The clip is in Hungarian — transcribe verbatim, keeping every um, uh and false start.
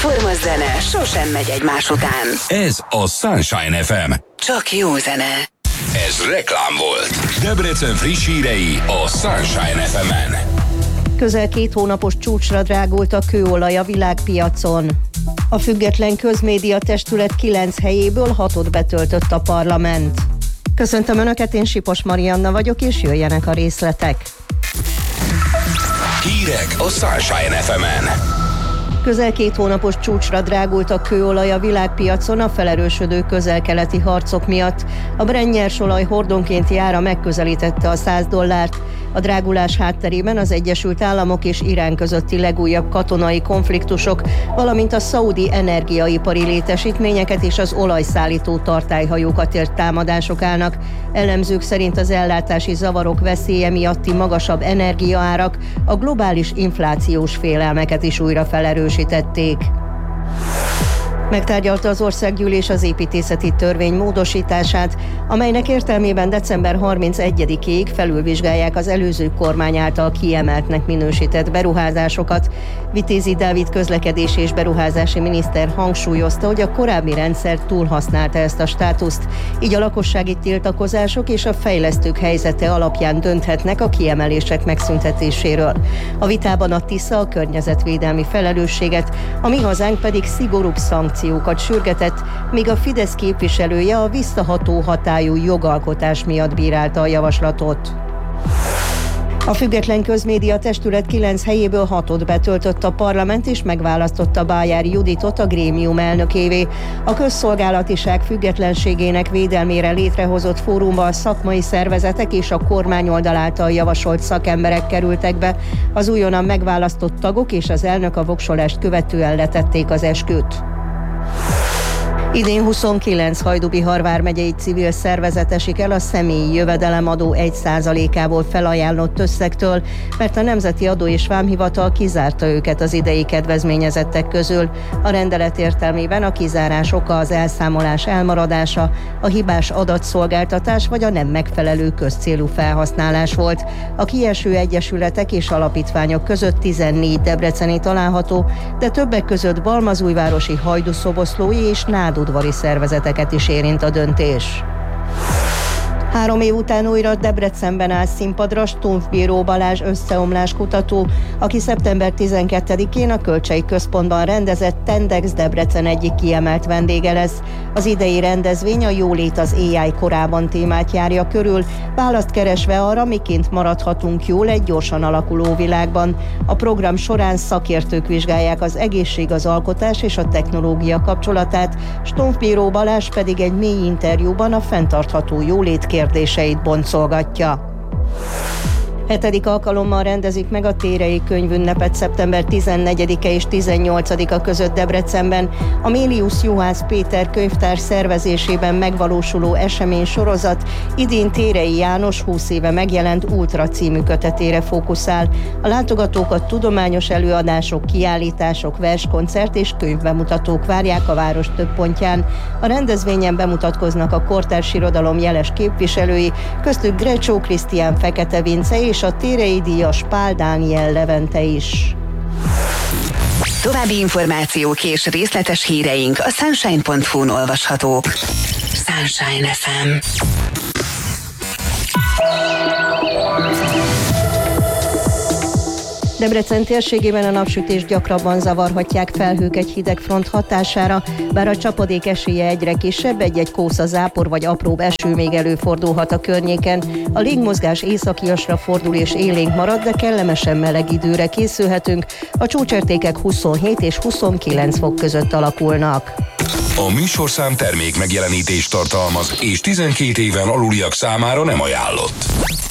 Egyforma zene sosem megy egymás után. Ez a Sunshine ef em. Csak jó zene. Ez reklám volt. Debrecen friss hírei a Sunshine ef emen. Közel két hónapos csúcsra drágult a kőolaj a világpiacon. A független közmédia testület kilenc helyéből hatot betöltött a parlament. Köszöntöm Önöket, én Sipos Marianna vagyok, és jöjjenek a részletek. Hírek a Sunshine ef emen. Közel két hónapos csúcsra drágult a kőolaj a világpiacon a felerősödő közel-keleti harcok miatt. A Brent nyersolaj hordonkénti ára megközelítette a száz dollárt. A drágulás hátterében az Egyesült Államok és Irán közötti legújabb katonai konfliktusok, valamint a szaudi energiaipari létesítményeket és az olajszállító tartályhajókat ért támadások állnak. Elemzők szerint az ellátási zavarok veszélye miatti magasabb energiaárak a globális inflációs félelmeket is újra felerősítették. Megtárgyalta az országgyűlés az építészeti törvény módosítását, amelynek értelmében december harmincegyedikéig felülvizsgálják az előző kormány által kiemeltnek minősített beruházásokat. Vitézi Dávid közlekedési és beruházási miniszter hangsúlyozta, hogy a korábbi rendszer túlhasználta ezt a státuszt, így a lakossági tiltakozások és a fejlesztők helyzete alapján dönthetnek a kiemelések megszüntetéséről. A vitában a Tisza a környezetvédelmi felelősséget, a Mi Hazánk pedig szigorúbb szankciókat sürgetett, míg a Fidesz képviselője a visszaható hatályú jogalkotás miatt bírálta a javaslatot. A független közmédia testület kilenc helyéből hatot betöltött a parlament, és megválasztotta Bájár Juditot a grémium elnökévé. A közszolgálatiság függetlenségének védelmére létrehozott fórumba a szakmai szervezetek és a kormányoldal által javasolt szakemberek kerültek be. Az újonnan megválasztott tagok és az elnök a voksolást követően letették az esküt. Idén huszonkilenc Hajdú-Bihar vármegyei civil szervezet esik el a személyi jövedelemadó egy százalékából felajánlott összegtől, mert a Nemzeti Adó és Vámhivatal kizárta őket az idei kedvezményezettek közül. A rendelet értelmében a kizárás oka az elszámolás elmaradása, a hibás adatszolgáltatás vagy a nem megfelelő közcélú felhasználás volt. A kieső egyesületek és alapítványok között tizennégy debreceni található, de többek között balmazújvárosi hajdú-szoboszlói és nádudvari szervezeteket is érint a döntés. Három év után újra Debrecenben áll színpadra Stumpf Bíró Balázs összeomlás kutató, aki szeptember tizenkettedikén a Kölcsey Központban rendezett Tendex Debrecen egyik kiemelt vendége lesz. Az idei rendezvény a jólét az á i korában témát járja körül, választ keresve arra, miként maradhatunk jól egy gyorsan alakuló világban. A program során szakértők vizsgálják az egészség, az alkotás és a technológia kapcsolatát, Stumpf Bíró Balázs pedig egy mély interjúban a fenntartható jólét kérdéseit boncolgatja. Hetedik alkalommal rendezik meg a Térei Könyvünnepet szeptember tizennegyedike és tizennyolcadika között Debrecenben. A Mélius Juhász Péter könyvtár szervezésében megvalósuló esemény sorozat idén Térei János húsz éve megjelent Ultra című kötetére fókuszál. A látogatókat tudományos előadások, kiállítások, verskoncert és könyvbemutatók várják a város több pontján. A rendezvényen bemutatkoznak a kortárs irodalom jeles képviselői, köztük Grecsó Krisztián, Fekete Vince és a Térei díjas Pál Dániel Levente is. További információk és részletes híreink a sunshine pont hu-n olvashatók. Sunshine ef em. Debrecen térségében a napsütés gyakrabban zavarhatják felhők egy hideg front hatására, bár a csapadék esélye egyre kisebb, egy-egy kósza zápor vagy apróbb eső még előfordulhat a környéken. A légmozgás északiasra fordul és élénk marad, de kellemesen meleg időre készülhetünk. A csúcsértékek huszonhét és huszonkilenc fok között alakulnak. A műsorszám termék megjelenítést tartalmaz, és tizenkét éven aluliak számára nem ajánlott.